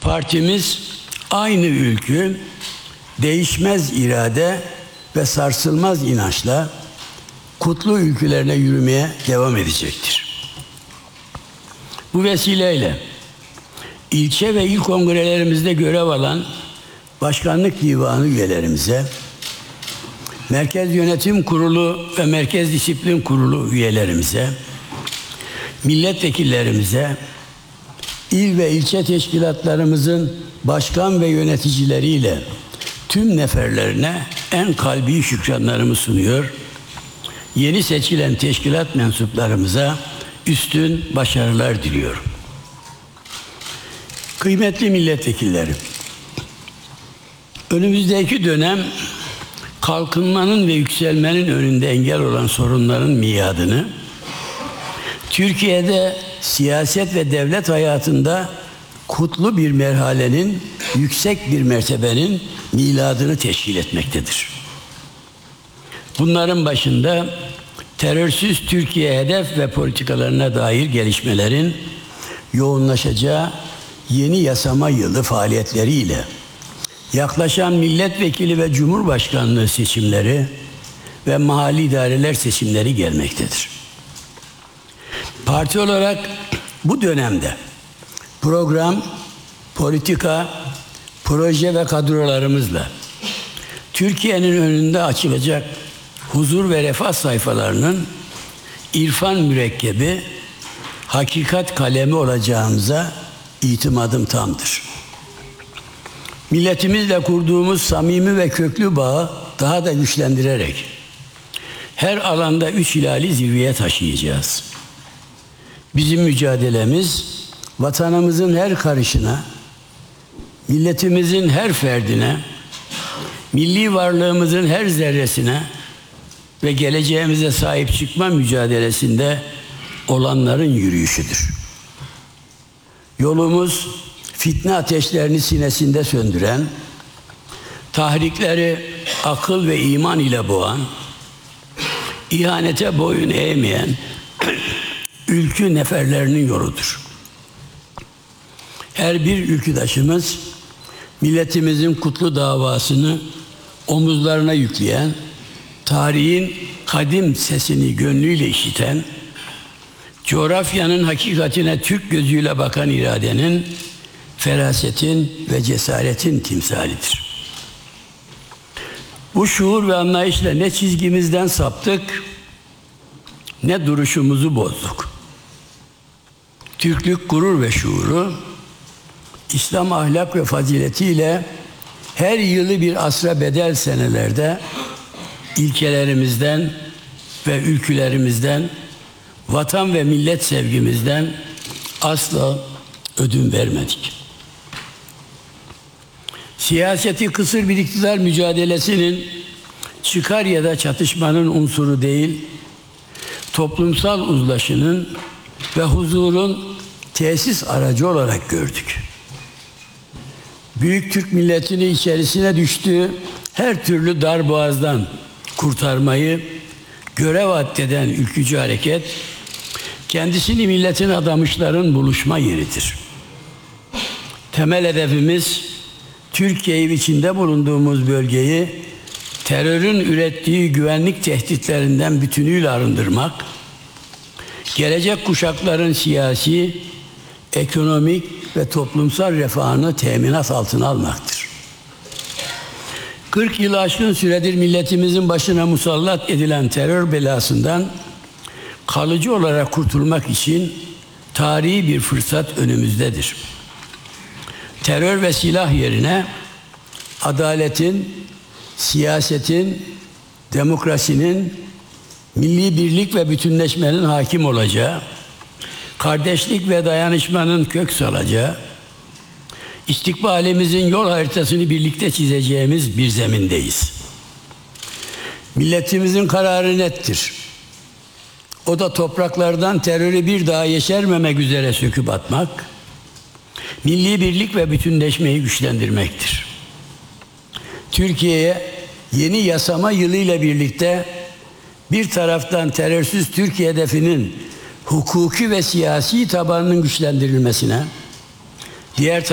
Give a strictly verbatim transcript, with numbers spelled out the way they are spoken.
Partimiz aynı ülkü, değişmez irade ve sarsılmaz inançla kutlu ülkülerine yürümeye devam edecektir. Bu vesileyle ilçe ve il kongrelerimizde görev alan Başkanlık Divanı üyelerimize, Merkez Yönetim Kurulu ve Merkez Disiplin Kurulu üyelerimize, milletvekillerimize, il ve ilçe teşkilatlarımızın başkan ve yöneticileriyle tüm neferlerine en kalbi şükranlarımı sunuyor. Yeni seçilen teşkilat mensuplarımıza üstün başarılar diliyorum. Kıymetli milletvekillerim, önümüzdeki dönem kalkınmanın ve yükselmenin önünde engel olan sorunların miadını, Türkiye'de siyaset ve devlet hayatında kutlu bir merhalenin, yüksek bir mertebenin miladını teşkil etmektedir. Bunların başında terörsüz Türkiye hedef ve politikalarına dair gelişmelerin yoğunlaşacağı yeni yasama yılı faaliyetleriyle yaklaşan milletvekili ve cumhurbaşkanlığı seçimleri ve mahalli idareler seçimleri gelmektedir. Parti olarak bu dönemde program, politika, proje ve kadrolarımızla Türkiye'nin önünde açılacak huzur ve refah sayfalarının irfan mürekkebi, hakikat kalemi olacağımıza itimadım tamdır. Milletimizle kurduğumuz samimi ve köklü bağı daha da güçlendirerek her alanda üç hilali zirveye taşıyacağız. Bizim mücadelemiz vatanımızın her karışına, milletimizin her ferdine, milli varlığımızın her zerresine ve geleceğimize sahip çıkma mücadelesinde olanların yürüyüşüdür. Yolumuz fitne ateşlerini sinesinde söndüren, tahrikleri akıl ve iman ile boğan, ihanete boyun eğmeyen ülkü neferlerinin yoludur. Her bir ülküdaşımız milletimizin kutlu davasını omuzlarına yükleyen, tarihin kadim sesini gönlüyle işiten, coğrafyanın hakikatine Türk gözüyle bakan iradenin, ferasetin ve cesaretin timsalidir. Bu şuur ve anlayışla ne çizgimizden saptık, ne duruşumuzu bozduk. Türklük gurur ve şuuru, İslam ahlak ve faziletiyle her yılı bir asra bedel senelerde ilkelerimizden ve ülkülerimizden, vatan ve millet sevgimizden asla ödün vermedik. Siyaseti kısır bir iktidar mücadelesinin çıkar ya da çatışmanın unsuru değil, toplumsal uzlaşının ve huzurun tesis aracı olarak gördük. Büyük Türk milletini içerisine düştüğü her türlü darboğazdan kurtarmayı görev addeden ülkücü hareket, kendisini milletin adamışların buluşma yeridir. Temel hedefimiz, Türkiye'yi içinde bulunduğumuz bölgeyi terörün ürettiği güvenlik tehditlerinden bütünüyle arındırmak, gelecek kuşakların siyasi, ekonomik ve toplumsal refahını teminat altına almaktır. kırk yılı aşkın süredir milletimizin başına musallat edilen terör belasından kalıcı olarak kurtulmak için tarihi bir fırsat önümüzdedir. Terör ve silah yerine adaletin, siyasetin, demokrasinin, milli birlik ve bütünleşmenin hakim olacağı, kardeşlik ve dayanışmanın kök salacağı, istikbalimizin yol haritasını birlikte çizeceğimiz bir zemindeyiz. Milletimizin kararı nettir. O da topraklardan terörü bir daha yeşermemek üzere söküp atmak, milli birlik ve bütünleşmeyi güçlendirmektir. Türkiye'ye yeni yasama yılıyla birlikte bir taraftan terörsüz Türkiye hedefinin hukuki ve siyasi tabanının güçlendirilmesine, diğer